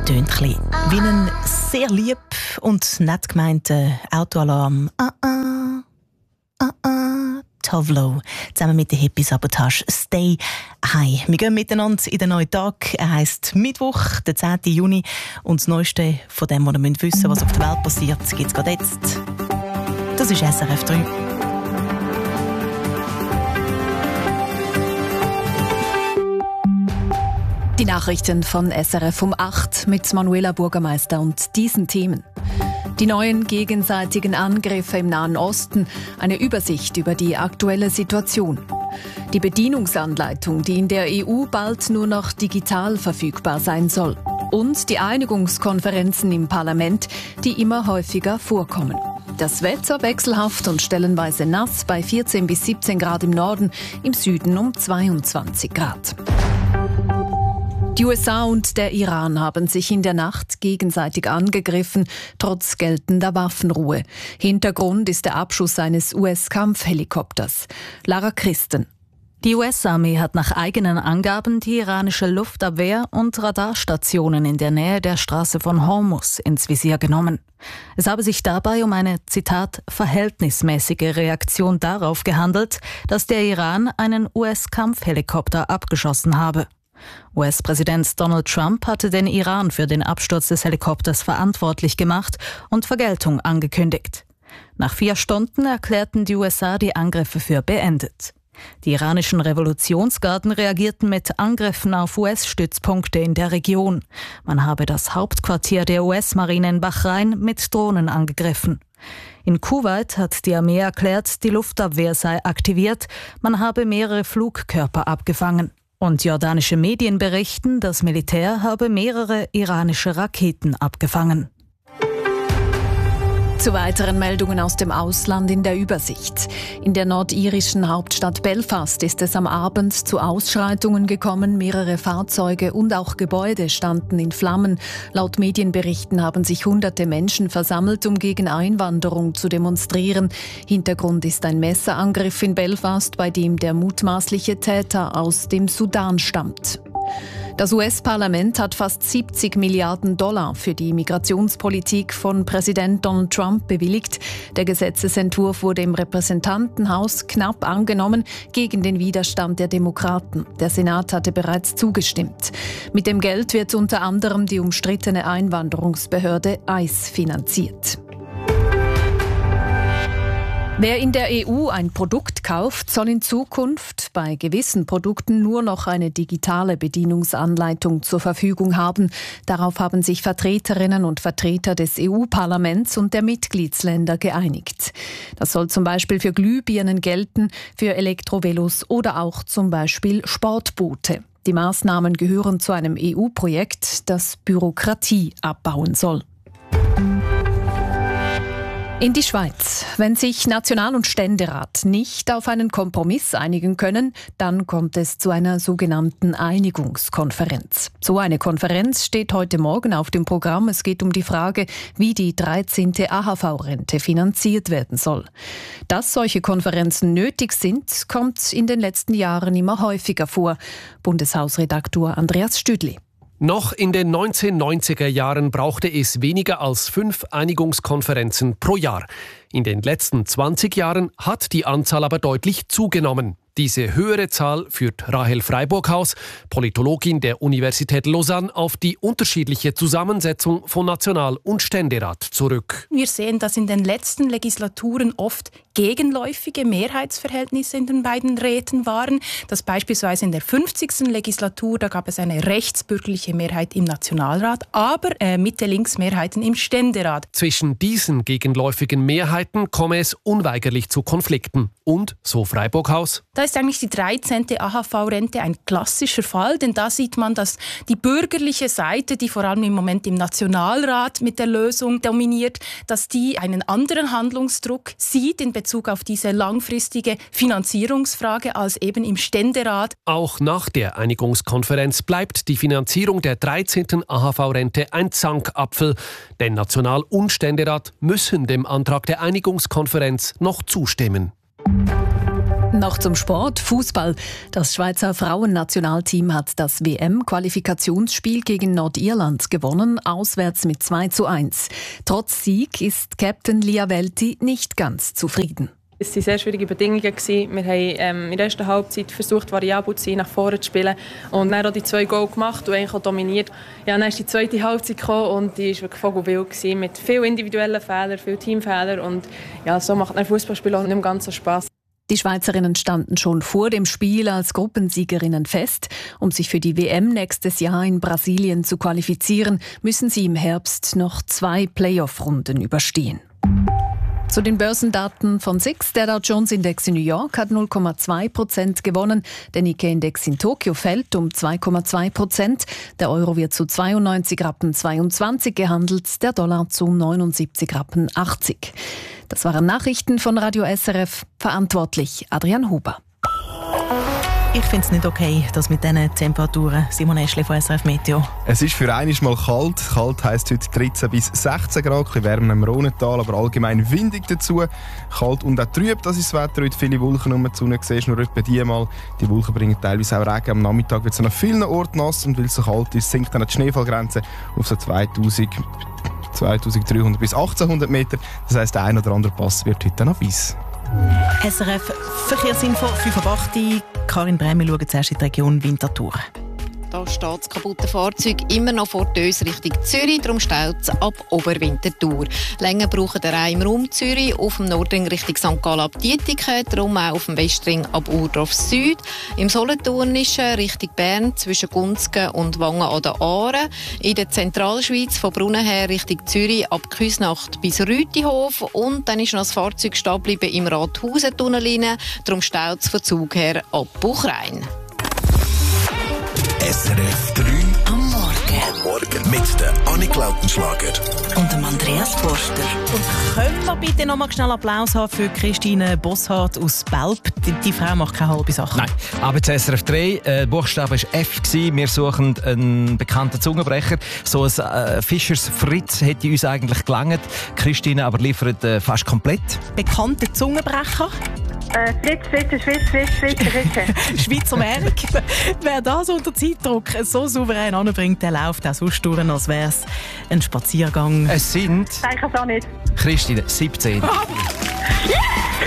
tönt ein bisschen wie ein sehr lieb und nett gemeinter Autoalarm. Tovlo, zusammen mit der Hippie-Sabotage «Stay High». Wir gehen miteinander in den neuen Tag. Er heisst Mittwoch, der 10. Juni. Und das Neueste von dem, was ihr wissen müsst, was auf der Welt passiert, gibt es gerade jetzt. Das ist SRF 3. Die Nachrichten von SRF um 8 mit Manuela Bürgermeister und diesen Themen. Die neuen gegenseitigen Angriffe im Nahen Osten, eine Übersicht über die aktuelle Situation. Die Bedienungsanleitung, die in der EU bald nur noch digital verfügbar sein soll. Und die Einigungskonferenzen im Parlament, die immer häufiger vorkommen. Das Wetter wechselhaft und stellenweise nass bei 14 bis 17 Grad im Norden, im Süden um 22 Grad. Die USA und der Iran haben sich in der Nacht gegenseitig angegriffen, trotz geltender Waffenruhe. Hintergrund ist der Abschuss eines US-Kampfhelikopters. Lara Christen. Die US-Armee hat nach eigenen Angaben die iranische Luftabwehr und Radarstationen in der Nähe der Straße von Hormuz ins Visier genommen. Es habe sich dabei um eine, Zitat, verhältnismäßige Reaktion darauf gehandelt, dass der Iran einen US-Kampfhelikopter abgeschossen habe. US-Präsident Donald Trump hatte den Iran für den Absturz des Helikopters verantwortlich gemacht und Vergeltung angekündigt. Nach 4 Stunden erklärten die USA die Angriffe für beendet. Die iranischen Revolutionsgarden reagierten mit Angriffen auf US-Stützpunkte in der Region. Man habe das Hauptquartier der US-Marine in Bahrain mit Drohnen angegriffen. In Kuwait hat die Armee erklärt, die Luftabwehr sei aktiviert, man habe mehrere Flugkörper abgefangen. Und jordanische Medien berichten, das Militär habe mehrere iranische Raketen abgefangen. Zu weiteren Meldungen aus dem Ausland in der Übersicht. In der nordirischen Hauptstadt Belfast ist es am Abend zu Ausschreitungen gekommen. Mehrere Fahrzeuge und auch Gebäude standen in Flammen. Laut Medienberichten haben sich hunderte Menschen versammelt, um gegen Einwanderung zu demonstrieren. Hintergrund ist ein Messerangriff in Belfast, bei dem der mutmaßliche Täter aus dem Sudan stammt. Das US-Parlament hat fast $70 Milliarden für die Migrationspolitik von Präsident Donald Trump bewilligt. Der Gesetzesentwurf wurde im Repräsentantenhaus knapp angenommen gegen den Widerstand der Demokraten. Der Senat hatte bereits zugestimmt. Mit dem Geld wird unter anderem die umstrittene Einwanderungsbehörde ICE finanziert. Wer in der EU ein Produkt kauft, soll in Zukunft bei gewissen Produkten nur noch eine digitale Bedienungsanleitung zur Verfügung haben. Darauf haben sich Vertreterinnen und Vertreter des EU-Parlaments und der Mitgliedsländer geeinigt. Das soll zum Beispiel für Glühbirnen gelten, für Elektrovelos oder auch zum Beispiel Sportboote. Die Maßnahmen gehören zu einem EU-Projekt, das Bürokratie abbauen soll. In die Schweiz. Wenn sich National- und Ständerat nicht auf einen Kompromiss einigen können, dann kommt es zu einer sogenannten Einigungskonferenz. So eine Konferenz steht heute Morgen auf dem Programm. Es geht um die Frage, wie die 13. AHV-Rente finanziert werden soll. Dass solche Konferenzen nötig sind, kommt in den letzten Jahren immer häufiger vor. Bundeshausredaktor Andreas Stüdli. Noch in den 1990er Jahren brauchte es weniger als 5 Einigungskonferenzen pro Jahr. In den letzten 20 Jahren hat die Anzahl aber deutlich zugenommen. Diese höhere Zahl führt Rahel Freiburghaus, Politologin der Universität Lausanne, auf die unterschiedliche Zusammensetzung von National- und Ständerat zurück. Wir sehen, dass in den letzten Legislaturen oft gegenläufige Mehrheitsverhältnisse in den beiden Räten waren. Das beispielsweise in der 50. Legislatur, da gab es eine rechtsbürgerliche Mehrheit im Nationalrat, aber Mitte-Links-Mehrheiten im Ständerat. Zwischen diesen gegenläufigen Mehrheiten komme es unweigerlich zu Konflikten. Und, so Freiburghaus, da ist eigentlich die 13. AHV-Rente ein klassischer Fall, denn da sieht man, dass die bürgerliche Seite, die vor allem im Moment im Nationalrat mit der Lösung dominiert, dass die einen anderen Handlungsdruck sieht in Bezug auf diese langfristige Finanzierungsfrage als eben im Ständerat. Auch nach der Einigungskonferenz bleibt die Finanzierung der 13. AHV-Rente ein Zankapfel, denn National- und Ständerat müssen dem Antrag der Einigungskonferenz noch zustimmen. Noch zum Sport, Fußball. Das Schweizer Frauennationalteam hat das WM-Qualifikationsspiel gegen Nordirland gewonnen, auswärts mit 2:1. Trotz Sieg ist Captain Lia Welti nicht ganz zufrieden. Es waren sehr schwierige Bedingungen. Wir haben in der ersten Halbzeit versucht, variabel zu sein, nach vorne zu spielen. Und dann auch die 2 Goal gemacht und eigentlich auch dominiert. Ja, dann ist die zweite Halbzeit gekommen und die war wirklich vogelwild gewesen, mit vielen individuellen Fehlern, vielen Teamfehlern. Und ja, so macht ein Fußballspiel auch nicht mehr ganz so Spass. Die Schweizerinnen standen schon vor dem Spiel als Gruppensiegerinnen fest. Um sich für die WM nächstes Jahr in Brasilien zu qualifizieren, müssen sie im Herbst noch 2 Playoff-Runden überstehen. Zu den Börsendaten von SIX. Der Dow Jones Index in New York hat 0,2% gewonnen. Der Nikkei-Index in Tokio fällt um 2,2%. Der Euro wird zu 92,22 Rappen gehandelt, der Dollar zu 79,80 Rappen. Das waren Nachrichten von Radio SRF. Verantwortlich Adrian Huber. Ich finde es nicht okay, dass mit diesen Temperaturen. Simon Eschli von SRF Meteo. Es ist für einmal mal kalt. Kalt heisst heute 13 bis 16 Grad, ein bisschen wärmer im Rhonental, aber allgemein windig dazu. Kalt und auch trüb, das ist das Wetter. Heute viele Wolken um die Sonne, siehst nur etwa die mal. Die Wolken bringen teilweise auch Regen. Am Nachmittag wird es an vielen Orten nass und weil es so kalt ist, sinkt dann die Schneefallgrenze auf so 2300 bis 1800 Meter. Das heisst, der ein oder andere Pass wird heute noch weiss. SRF Verkehrsinfo 5:08. Karin Bremi schaut zuerst in die Region Winterthur. Da steht das kaputte Fahrzeug immer noch vor Dös Richtung Zürich, darum staut es ab Oberwinterthur. Länger brauchen der Reihe im Raum Zürich, auf dem Nordring Richtung St. Gallen ab Dietiken, darum auch auf dem Westring ab Urdorf Süd. Im Solothurnischen Richtung Bern zwischen Gunzgen und Wangen an der Aare. In der Zentralschweiz von Brunnen her Richtung Zürich ab Küsnacht bis Rütihof. Und dann ist noch das Fahrzeug stehen geblieben im Rathausen-Tunnel, darum staut es von Zug her ab Buchrein. SRF 3 am Morgen. Mit der Annik Lautenschlager und dem Andreas Forster. Und können wir bitte noch mal schnell Applaus haben für Christine Bosshardt aus Belp? Die Frau macht keine halbe Sache. Nein, aber jetzt SRF 3, Buchstabe war F. Wir suchen einen bekannten Zungenbrecher. So ein Fischers Fritz hätte uns eigentlich gelangt. Christine aber liefert fast komplett. Bekannter Zungenbrecher? Fritz. Schweizer Merk. Wer das unter Zeitdruck so souverän anbringt, der läuft auch so durch, als wäre es ein Spaziergang. Es sind... Denke es auch nicht. Christine, 17. Und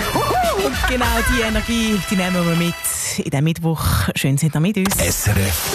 genau diese Energie, die nehmen wir mit in diesem Mittwoch. Schön, sind ihr mit uns. SRF